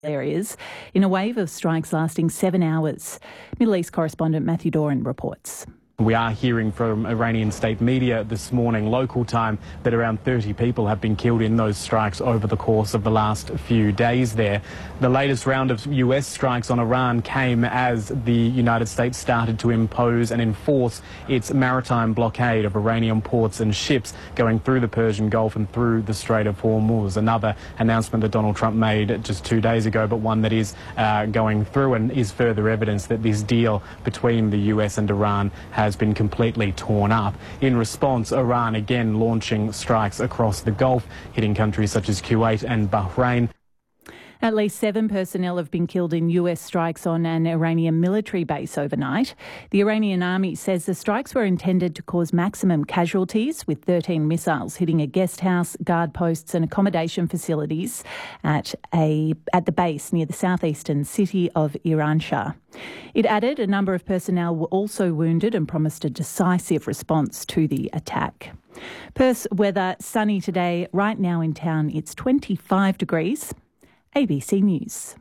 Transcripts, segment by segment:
areas in a wave of strikes lasting 7 hours. Middle East correspondent Matthew Doran reports. We are hearing from Iranian state media this morning, local time, that around 30 people have been killed in those strikes over the course of the last few days there. The latest round of US strikes on Iran came as the United States started to impose and enforce its maritime blockade of Iranian ports and ships going through the Persian Gulf and through the Strait of Hormuz. Another announcement that Donald Trump made just 2 days ago, but one that is going through and is further evidence that this deal between the US and Iran has been completely torn up. In response, Iran again launching strikes across the Gulf, hitting countries such as Kuwait and Bahrain. At least 7 personnel have been killed in US strikes on an Iranian military base overnight. The Iranian army says the strikes were intended to cause maximum casualties, with 13 missiles hitting a guest house, guard posts and accommodation facilities at the base near the southeastern city of Iranshahr. It added a number of personnel were also wounded and promised a decisive response to the attack. Perth's weather sunny today. Right now in town it's 25 degrees. ABC News.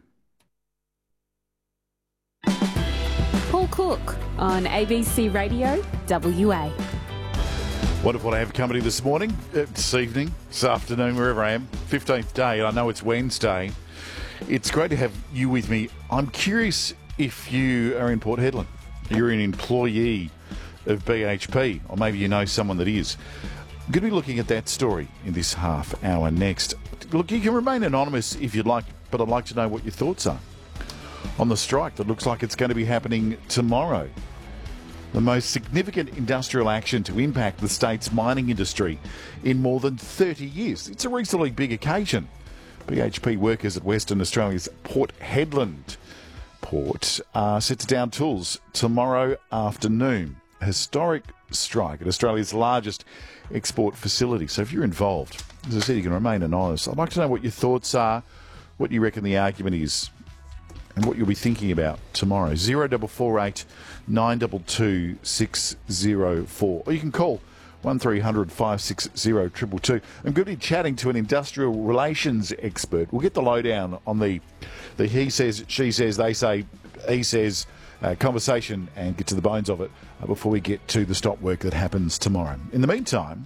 Paul Cook on ABC Radio WA. Wonderful to have company this morning, this evening, this afternoon, wherever I am. 15th day, and I know it's Wednesday. It's great to have you with me. I'm curious if you are in Port Hedland, you're an employee of BHP, or maybe you know someone that is. I'm going to be looking at that story in this half hour next. Look, you can remain anonymous if you'd like, but I'd like to know what your thoughts are on the strike that looks like it's going to be happening tomorrow. The most significant industrial action to impact the state's mining industry in more than 30 years. It's a reasonably big occasion. BHP workers at Western Australia's Port Hedland port are set to down tools tomorrow afternoon. A historic strike at Australia's largest export facility. So if you're involved, as I said, you can remain anonymous. I'd like to know what your thoughts are, what you reckon the argument is, and what you'll be thinking about tomorrow. 0448 922 604. Or you can call 1300 560 222. I'm going to be chatting to an industrial relations expert. We'll get the lowdown on the he says, she says, they say, he says conversation and get to the bones of it before we get to the stop work that happens tomorrow. In the meantime,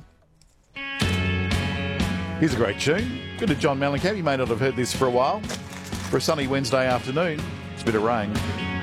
here's a great tune. Good to John Mellencamp. You may not have heard this for a while. For a sunny Wednesday afternoon, it's a bit of rain.